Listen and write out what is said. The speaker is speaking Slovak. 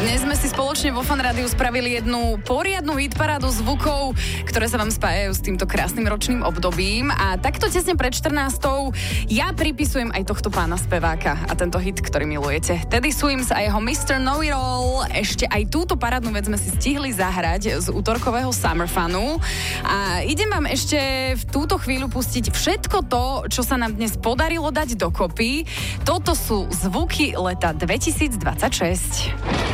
Dnes sme si spoločne vo Fan Rádiu spravili jednu poriadnu hitparádu zvukov, ktoré sa vám spájajú s týmto krásnym ročným obdobím. A takto tesne pred 14. ja pripisujem aj tohto pána speváka a tento hit, ktorý milujete. Teddy Swims a jeho Mr. Know-It-All. Ešte aj túto parádnu vec sme si stihli zahrať z útorkového Summer Funu. A idem vám ešte v túto chvíľu pustiť všetko to, čo sa nám dnes podarilo dať dokopy. Toto sú zvuky leta 2026.